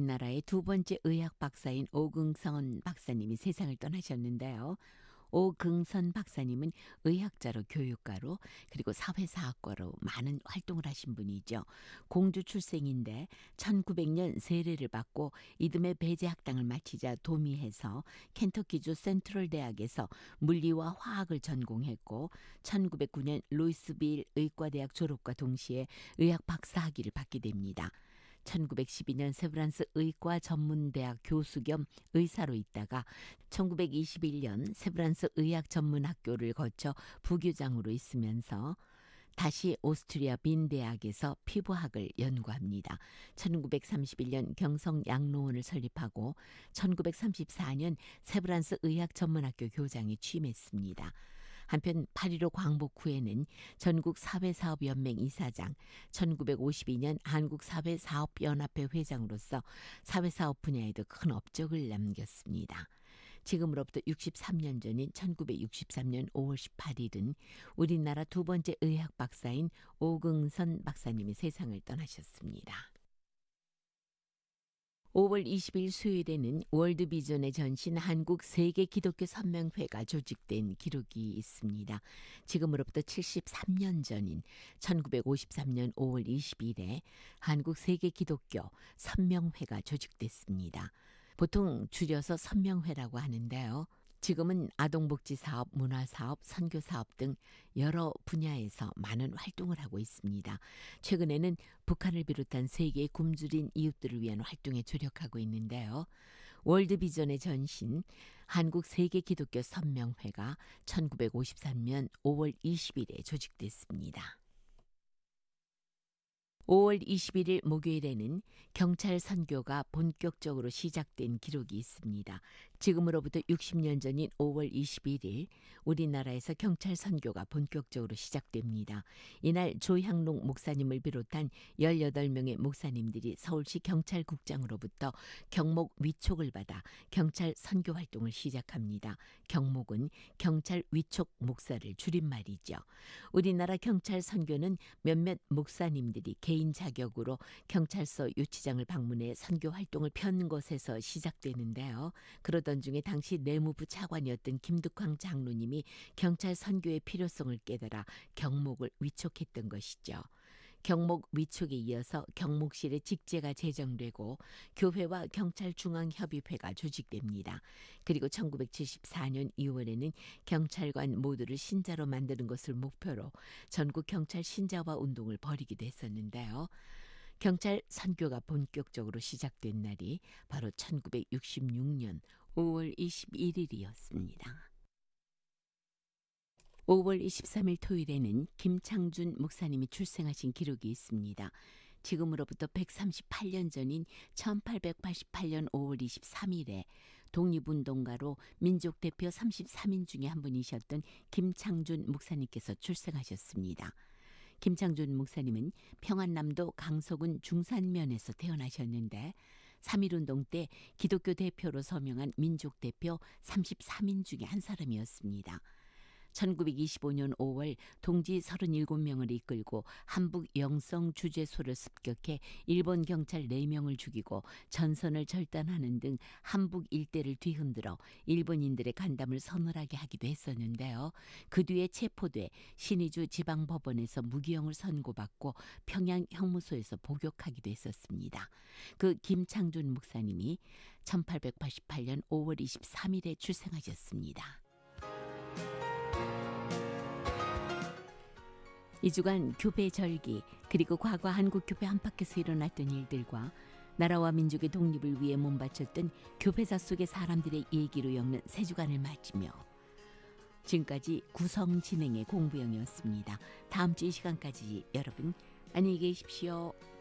우리나라의 두 번째 의학 박사인 오긍선 박사님이 세상을 떠나셨는데요. 오긍선 박사님은 의학자로 교육가로 그리고 사회사학과로 많은 활동을 하신 분이죠. 공주 출생인데 1900년 세례를 받고 이듬해 배제학당을 마치자 도미해서 켄터키주 센트럴 대학에서 물리와 화학을 전공했고 1909년 루이스빌 의과대학 졸업과 동시에 의학 박사학위를 받게 됩니다. 1912년 세브란스 의과전문대학 교수 겸 의사로 있다가 1921년 세브란스 의학전문학교를 거쳐 부교장으로 있으면서 다시 오스트리아 빈 대학에서 피부학을 연구합니다. 1931년 경성양로원을 설립하고 1934년 세브란스 의학전문학교 교장에 취임했습니다. 한편 8.15 광복 후에는 전국사회사업연맹 이사장, 1952년 한국사회사업연합회 회장으로서 사회사업 분야에도 큰 업적을 남겼습니다. 지금으로부터 63년 전인 1963년 5월 18일은 우리나라 두 번째 의학 박사인 오긍선 박사님이 세상을 떠나셨습니다. 5월 20일 수요일에는 월드비전의 전신 한국 세계 기독교 선명회가 조직된 기록이 있습니다. 지금으로부터 73년 전인 1953년 5월 20일에 한국 세계 기독교 선명회가 조직됐습니다. 보통 줄여서 선명회라고 하는데요. 지금은 아동복지사업, 문화사업, 선교사업 등 여러 분야에서 많은 활동을 하고 있습니다. 최근에는 북한을 비롯한 세계의 굶주린 이웃들을 위한 활동에 조력하고 있는데요. 월드비전의 전신 한국 세계 기독교 선명회가 1953년 5월 20일에 조직됐습니다. 5월 21일 목요일에는 경찰 선교가 본격적으로 시작된 기록이 있습니다. 지금으로부터 60년 전인 5월 21일 우리나라에서 경찰 선교가 본격적으로 시작됩니다. 이날 조향록 목사님을 비롯한 18명의 목사님들이 서울시 경찰국장으로부터 경목 위촉을 받아 경찰 선교 활동을 시작합니다. 경목은 경찰 위촉 목사를 줄임말이죠. 우리나라 경찰 선교는 몇몇 목사님들이 개인 자격으로 경찰서 유치장을 방문해 선교 활동을 편 것에서 시작되는데요. 그러던 중에 당시 내무부 차관이었던 김득황 장로님이 경찰 선교의 필요성을 깨달아 경목을 위촉했던 것이죠. 경목 위촉에 이어서 경목실의 직제가 제정되고 교회와 경찰중앙협의회가 조직됩니다. 그리고 1974년 2월에는 경찰관 모두를 신자로 만드는 것을 목표로 전국 경찰 신자화 운동을 벌이기도 했었는데요. 경찰 선교가 본격적으로 시작된 날이 바로 1966년 5월 21일이었습니다. 5월 23일 토요일에는 김창준 목사님이 출생하신 기록이 있습니다. 지금으로부터 138년 전인 1888년 5월 23일에 독립운동가로 민족대표 33인 중에 한 분이셨던 김창준 목사님께서 출생하셨습니다. 김창준 목사님은 평안남도 강서군 중산면에서 태어나셨는데 3.1운동 때 기독교 대표로 서명한 민족대표 33인 중에 한 사람이었습니다. 1925년 5월 동지 37명을 이끌고 한북 영성 주재소를 습격해 일본 경찰 4명을 죽이고 전선을 절단하는 등 한북 일대를 뒤흔들어 일본인들의 간담을 서늘하게 하기도 했었는데요. 그 뒤에 체포돼 신의주 지방법원에서 무기형을 선고받고 평양 형무소에서 복역하기도 했었습니다. 그 김창준 목사님이 1888년 5월 23일에 출생하셨습니다. 이 주간 교배 절기 그리고 과거 한국교회 안팎에서 일어났던 일들과 나라와 민족의 독립을 위해 몸바쳤던 교회사 속의 사람들의 얘기로 엮는 세 주간을 마치며 지금까지 구성 진행의 공부영이었습니다. 다음 주 이 시간까지 여러분 안녕히 계십시오.